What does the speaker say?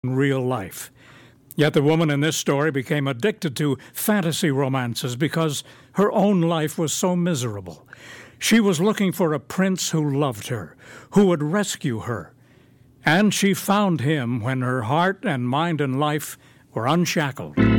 in real life. Yet the woman in this story became addicted to fantasy romances because her own life was so miserable. She was looking for a prince who loved her, who would rescue her. And she found him when her heart and mind and life were unshackled.